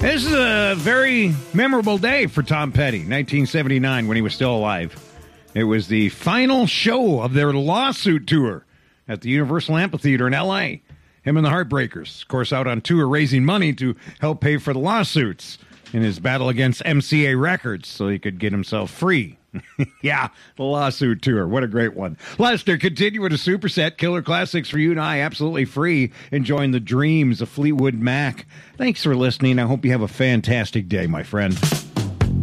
This is a very memorable day for Tom Petty, 1979, when he was still alive. It was the final show of their lawsuit tour at the Universal Amphitheater in L.A. Him and the Heartbreakers, of course, out on tour raising money to help pay for the lawsuits in his battle against MCA Records so he could get himself free. Yeah, the lawsuit tour. What a great one. Lester, continue with a superset. Killer classics for you and I, absolutely free. Enjoying the dreams of Fleetwood Mac. Thanks for listening. I hope you have a fantastic day, my friend.